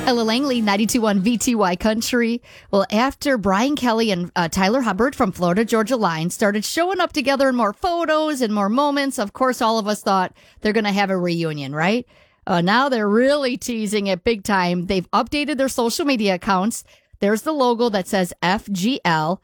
Ella Langley, 92.1 VTY Country. Well, after Brian Kelly and Tyler Hubbard from Florida Georgia Line started showing up together in more photos and more moments, of course, all of us thought they're going to have a reunion, right? Now they're really teasing it big time. They've updated their social media accounts. There's the logo that says FGL,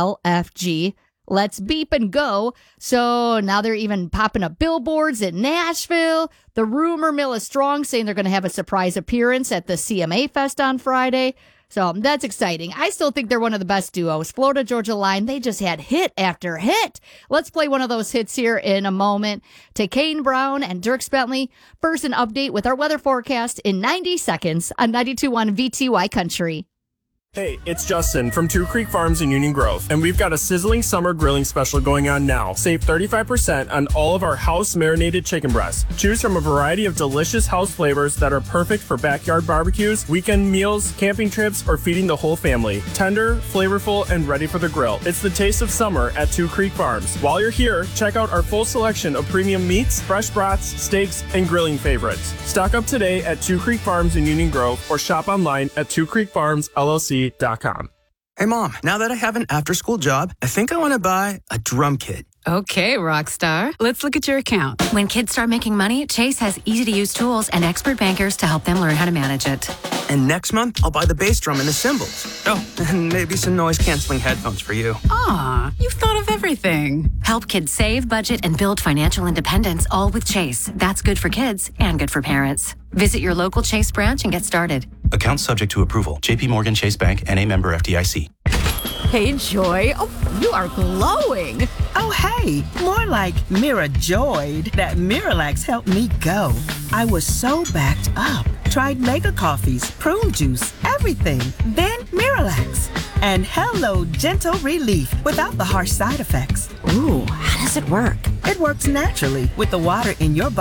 LFG. Let's beep and go. So now they're even popping up billboards in Nashville. The rumor mill is strong, saying they're going to have a surprise appearance at the CMA Fest on Friday. So that's exciting. I still think they're one of the best duos. Florida Georgia Line, they just had hit after hit. Let's play one of those hits here in a moment. To Kane Brown and Dierks Bentley. First, an update with our weather forecast in 90 seconds on 92.1 VTY Country. Hey, it's Justin from Two Creek Farms in Union Grove, and we've got a sizzling summer grilling special going on now. Save 35% on all of our house marinated chicken breasts. Choose from a variety of delicious house flavors that are perfect for backyard barbecues, weekend meals, camping trips, or feeding the whole family. Tender, flavorful, and ready for the grill. It's the taste of summer at Two Creek Farms. While you're here, check out our full selection of premium meats, fresh brats, steaks, and grilling favorites. Stock up today at Two Creek Farms in Union Grove or shop online at twocreekfarmsllc.com. Hey, Mom, now that I have an after-school job, I think I want to buy a drum kit. Okay, Rockstar. Let's look at your account. When kids start making money, Chase has easy-to-use tools and expert bankers to help them learn how to manage it. And next month, I'll buy the bass drum and the cymbals. Oh, and maybe some noise-canceling headphones for you. Aw, you've thought of everything. Help kids save, budget, and build financial independence, all with Chase. That's good for kids and good for parents. Visit your local Chase branch and get started. Account subject to approval. JP Morgan Chase Bank, N.A. member FDIC. Hey, Joy. Oh, you are glowing. Oh, hey. More like Mirajoyed. That Miralax helped me go. I was so backed up. Tried mega coffees, prune juice, everything. Then Miralax. And hello, gentle relief without the harsh side effects. Ooh, how does it work? It works naturally with the water in your body.